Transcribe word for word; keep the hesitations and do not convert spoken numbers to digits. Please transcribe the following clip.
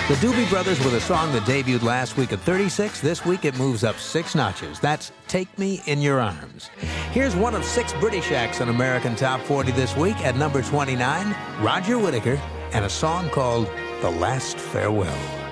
The Doobie Brothers with a song that debuted last week at thirty-six. This week it moves up six notches. That's Take Me in Your Arms. Here's one of six British acts on American Top forty this week. At number twenty-nine, Roger Whittaker and a song called The Last Farewell.